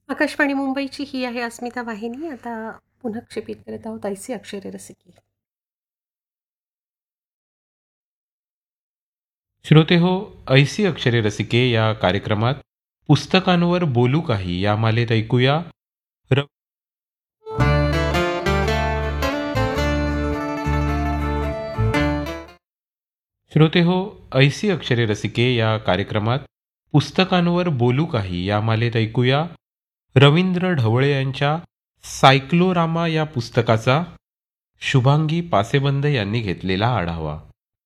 आकाशवाणी मुंबईची ही आहे अस्मिता वाहिनी. आता पुन्हा क्षेपित करत आहोत ऐसी अक्षरे रसिके. श्रोते हो, ऐसी अक्षरे रसिके या कार्यक्रमात पुस्तकांवर बोलू काही या मालेत ऐकूया र श्रोते हो, ऐसी अक्षरे रसिके या कार्यक्रमात पुस्तकांवर बोलू काही या मालेत ऐकूया रवींद्र ढवळे यांच्या सायक्लोरामा या पुस्तकाचा शुभांगी पासेबंद यांनी घेतलेला आढावा.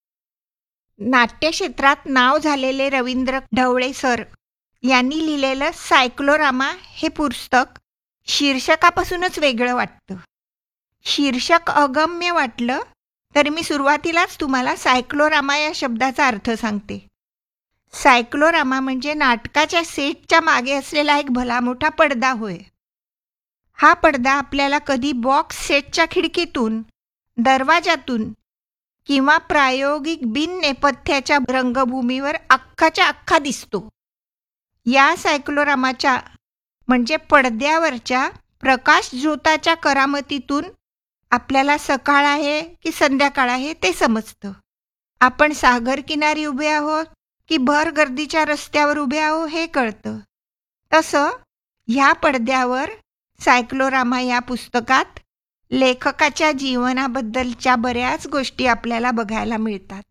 नाट्यक्षेत्रात नाव झालेले रवींद्र ढवळे सर यांनी लिहिलेलं सायक्लोरामा हे पुस्तक शीर्षकापासूनच वेगळं वाटतं. शीर्षक अगम्य वाटलं तर मी सुरुवातीलाच तुम्हाला सायक्लोरामा या शब्दाचा अर्थ सांगते. सायक्लोरामा म्हणजे नाटकाच्या सेटच्या मागे असलेला एक भला मोठा पडदा होय. हा पडदा आपल्याला कधी बॉक्स सेटच्या खिडकीतून, दरवाजातून किंवा प्रायोगिक बिन नेपथ्याच्या रंगभूमीवर अख्खाच्या अख्खा दिसतो. या सायक्लोरामाच्या म्हणजे पडद्यावरच्या प्रकाश झोताच्या करामतीतून आपल्याला सकाळ आहे की संध्याकाळ आहे ते समजतं. आपण सागर किनारी उभे आहोत की भर गर्दीच्या रस्त्यावर उभे आहोत हे कळतं. तसं ह्या पडद्यावर सायक्लोरामा या पुस्तकात लेखकाच्या जीवनाबद्दलच्या बऱ्याच गोष्टी आपल्याला बघायला मिळतात.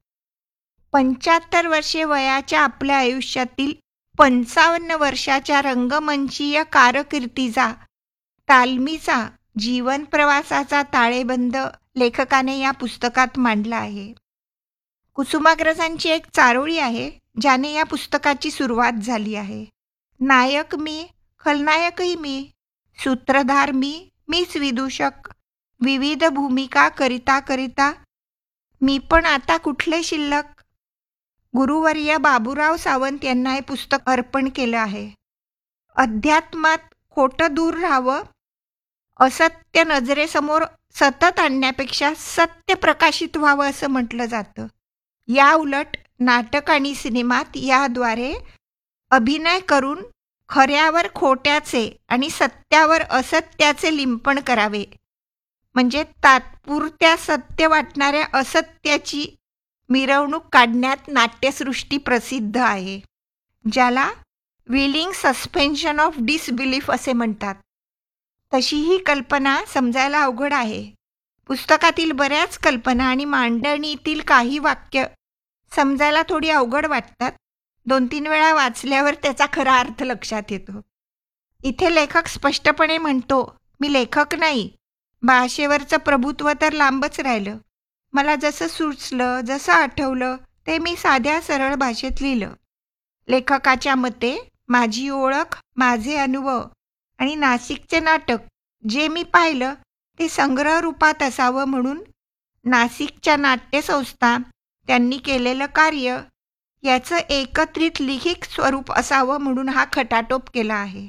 75 वर्षे वयाच्या आपल्या आयुष्यातील 55 वर्षाच्या रंगमंचीय कारकिर्दीचा, तालमीचा, जीवन प्रवासाचा ताळेबंद लेखकाने या पुस्तकात मांडला आहे. कुसुमाग्रजांची एक चारोळी आहे ज्याने या पुस्तकाची सुरुवात झाली आहे. नायक मी, खलनायकही मी, सूत्रधार मी, मीच विदूषक, विविध भूमिका करिता करिता मी पण आता कुठले शिल्लक. गुरुवर्य बाबूराव सावंत यांना हे पुस्तक अर्पण केलं आहे. अध्यात्मात खोटं दूर राहावं, असत्य नजरेसमोर सतत आणण्यापेक्षा सत्य प्रकाशित व्हावं असं म्हटलं जातं. या उलट नाटक आणि सिनेमात याद्वारे अभिनय करून खऱ्यावर खोट्याचे आणि सत्यावर असत्याचे लिंपण करावे, म्हणजे तात्पुरत्या सत्य वाटणाऱ्या असत्याची मिरवणूक काढण्यात नाट्यसृष्टी प्रसिद्ध आहे, ज्याला विलिंग सस्पेन्शन ऑफ डिसबिलीफ असे म्हणतात. तशी ही कल्पना समजायला अवघड आहे. पुस्तकातील बऱ्याच कल्पना आणि मांडणीतील काही वाक्य समजायला थोडी अवघड वाटतात. 2-3 वेळा वाचल्यावर त्याचा खरा अर्थ लक्षात येतो. इथे लेखक स्पष्टपणे म्हणतो, मी लेखक नाही, भाषेवरचं प्रभुत्व तर लांबच राहिलं. मला जसं सुचलं, जसं आठवलं ते मी साध्या सरळ भाषेत लिहिलं. लेखकाच्या मते माझी ओळख, माझे अनुभव आणि नाशिकचे नाटक जे मी पाहिलं ते संग्रह रूपात असावं म्हणून नाशिकच्या नाट्यसंस्था, त्यांनी केलेलं कार्य याचं एकत्रित लिखित स्वरूप असावं म्हणून हा खटाटोप केला आहे.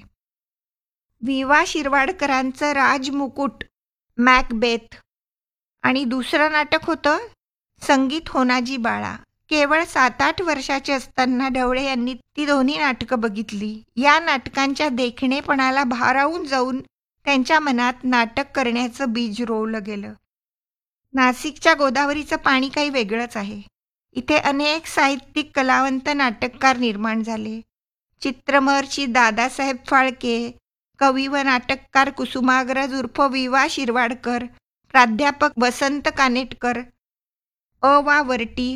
वि. शिरवाडकरांचं राजमुकुट, मॅकबेथ आणि दुसरं नाटक होतं संगीत होनाजी बाळा. केवळ 7-8 वर्षाचे असताना ढवळे यांनी ती दोन्ही नाटकं बघितली. या नाटकांच्या देखणेपणाला भारावून जाऊन त्यांच्या मनात नाटक करण्याचं बीज रोवलं गेलं. नाशिकच्या गोदावरीचं पाणी काही वेगळंच आहे. इथे अनेक साहित्यिक, कलावंत, नाटककार निर्माण झाले. चित्रमहर्षी दादासाहेब फाळके, कवी व नाटककार कुसुमाग्रज उर्फ वि. शिरवाडकर, प्राध्यापक वसंत कानेटकर, अ. वा. वरटी,